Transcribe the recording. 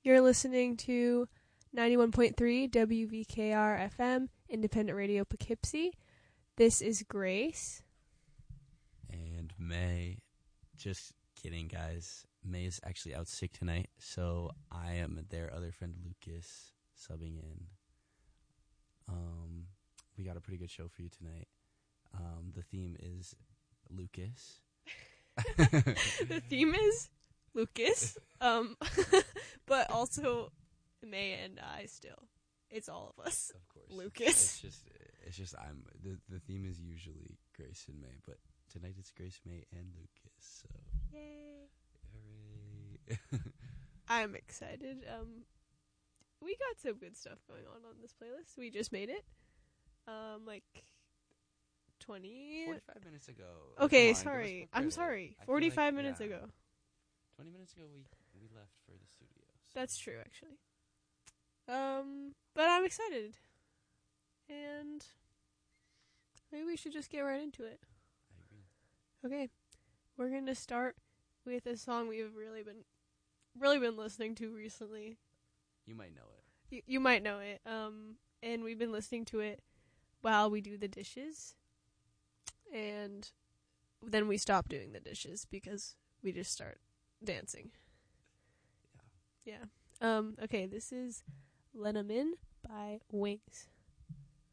You're listening to 91.3 WVKR FM, Independent Radio Poughkeepsie. This is Grace. And May. Just kidding, guys. May is actually out sick tonight, so I am their other friend Lucas subbing in. We got a pretty good show for you tonight. The theme is Lucas. The theme is Lucas. But also May and I still. It's all of us. Of course. Lucas. It's just the theme is usually Grace and May, but tonight it's Grace, May, and Lucas. So Yay. hooray. I'm excited. We got some good stuff going on this playlist. We just made it. 45 minutes ago. Okay, sorry. I'm sorry. 45 minutes ago. 20 minutes ago we left for the studio. So. That's true, actually. But I'm excited. And maybe we should just get right into it. I agree. Okay. We're going to start with a song we've really been listening to recently. You might know it. You might know it. And we've been listening to it while we do the dishes. And then we stop doing the dishes because we just start dancing. Yeah. Okay, this is Let 'Em In by Wings.